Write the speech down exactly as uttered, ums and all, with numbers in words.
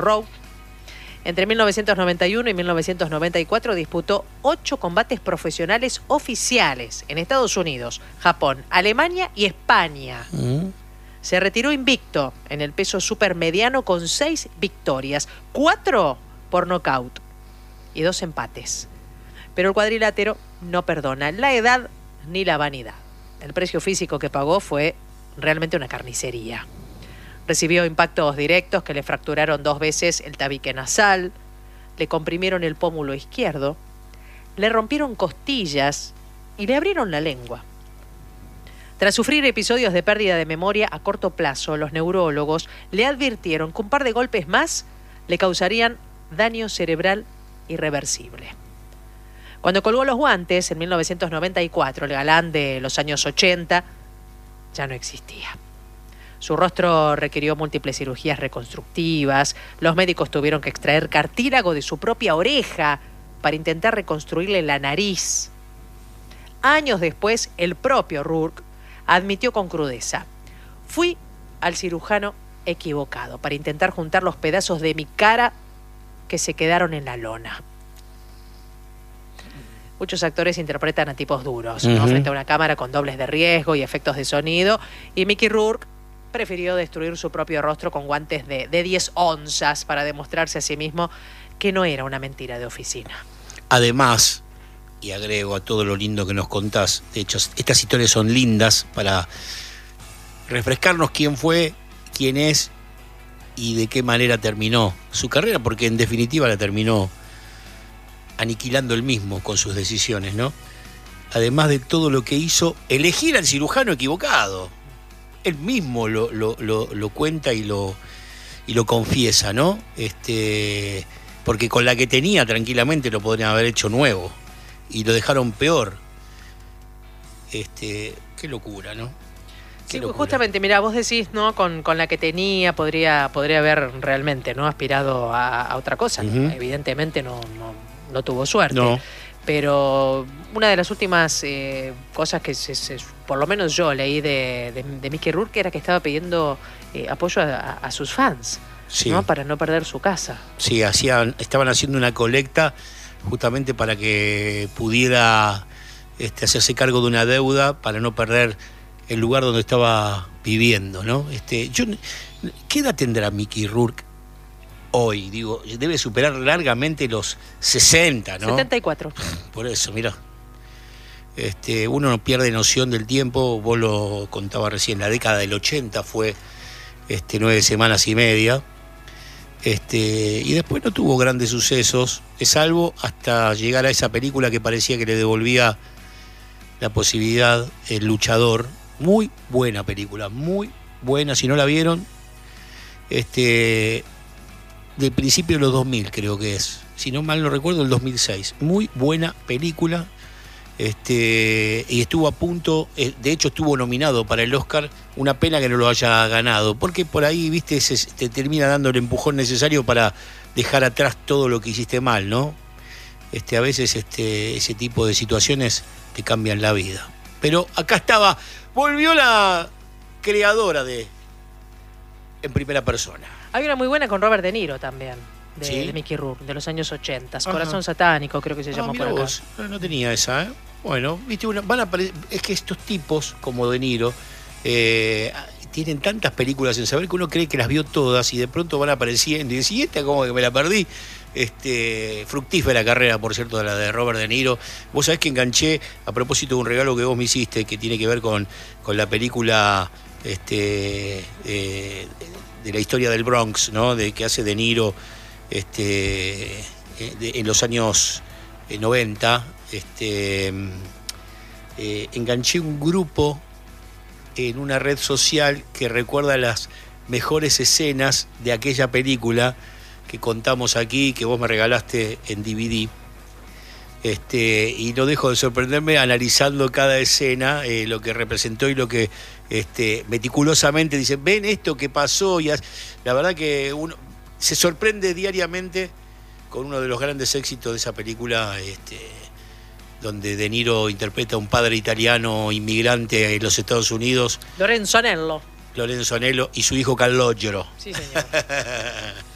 Rowe. Entre mil novecientos noventa y uno y mil novecientos noventa y cuatro disputó ocho combates profesionales oficiales en Estados Unidos, Japón, Alemania y España. Mm. Se retiró invicto en el peso supermediano con seis victorias, cuatro por nocaut y dos empates. Pero el cuadrilátero no perdona la edad ni la vanidad. El precio físico que pagó fue realmente una carnicería. Recibió impactos directos que le fracturaron dos veces el tabique nasal, le comprimieron el pómulo izquierdo, le rompieron costillas y le abrieron la lengua. Tras sufrir episodios de pérdida de memoria a corto plazo, los neurólogos le advirtieron que un par de golpes más le causarían daño cerebral irreversible. Cuando colgó los guantes, en mil novecientos noventa y cuatro, el galán de los años ochenta ya no existía. Su rostro requirió múltiples cirugías reconstructivas, los médicos tuvieron que extraer cartílago de su propia oreja para intentar reconstruirle la nariz. Años después, el propio Rourke admitió con crudeza: fui al cirujano equivocado para intentar juntar los pedazos de mi cara que se quedaron en la lona. Muchos actores interpretan a tipos duros, uh-huh. ¿no? frente a una cámara con dobles de riesgo y efectos de sonido, y Mickey Rourke prefirió destruir su propio rostro con guantes de, de diez onzas para demostrarse a sí mismo que no era una mentira de oficina. Además, y agrego a todo lo lindo que nos contás, de hecho, estas historias son lindas para refrescarnos quién fue, quién es y de qué manera terminó su carrera, porque en definitiva la terminó aniquilando él mismo con sus decisiones, ¿no? Además de todo lo que hizo, elegir al cirujano equivocado. Él mismo lo, lo, lo, lo cuenta y lo, y lo confiesa, ¿no? Este, porque con la que tenía tranquilamente lo podrían haber hecho nuevo y lo dejaron peor. Este, qué locura, ¿no? Qué Sí, locura. Justamente, mira, vos decís, ¿no? Con, con la que tenía podría, podría haber realmente, ¿no? aspirado a, a otra cosa. Uh-huh. Evidentemente no, no, no tuvo suerte. No. Pero una de las últimas eh, cosas que se, se, por lo menos yo leí de, de, de Mickey Rourke era que estaba pidiendo eh, apoyo a, a sus fans, sí. ¿no? Para no perder su casa. Sí, hacían, estaban haciendo una colecta justamente para que pudiera este, hacerse cargo de una deuda para no perder el lugar donde estaba viviendo, ¿no? Este, yo, ¿qué edad tendrá Mickey Rourke hoy? Digo, debe superar largamente los sesenta, ¿no? setenta y cuatro. Por eso, mira. Este, uno no pierde noción del tiempo, vos lo contabas recién, la década del ochenta fue este, nueve semanas y media, este, y después no tuvo grandes sucesos, salvo hasta llegar a esa película que parecía que le devolvía la posibilidad, El Luchador. Muy buena película, muy buena, si no la vieron, este, del principio de los dos mil creo que es, si no mal no recuerdo, el dos mil seis. Muy buena película. Este, y estuvo a punto, de hecho estuvo nominado para el Oscar, una pena que no lo haya ganado, porque por ahí, viste, se, te termina dando el empujón necesario para dejar atrás todo lo que hiciste mal, ¿no? Este, a veces este, ese tipo de situaciones te cambian la vida. Pero acá estaba, volvió la creadora de En Primera Persona. Hay una muy buena con Robert De Niro también, de, ¿Sí? de Mickey Rourke, de los años ochenta. Ajá. Corazón Satánico, creo que se Ah, llamó mirá por acá. vos. No, no tenía esa, ¿eh? Bueno, viste, una, van a apare- es que estos tipos, como De Niro, eh, tienen tantas películas en saber que uno cree que las vio todas y de pronto van apareciendo y dice, ¿y esta cómo que me la perdí? Este, fructífera carrera, por cierto, de la de Robert De Niro. Vos sabés que enganché, a propósito de un regalo que vos me hiciste, que tiene que ver con, con la película este, eh, de la historia del Bronx, ¿no? De que hace De Niro este, de, en los años noventa. Este, eh, enganché un grupo en una red social que recuerda las mejores escenas de aquella película que contamos aquí, que vos me regalaste en D V D. Este, y no dejo de sorprenderme analizando cada escena, eh, lo que representó y lo que este, meticulosamente dicen, ven esto que pasó. Y la verdad que uno se sorprende diariamente con uno de los grandes éxitos de esa película, este, donde De Niro interpreta a un padre italiano inmigrante en los Estados Unidos. Lorenzo Anello. Lorenzo Anello y su hijo Calogero. Sí, señor.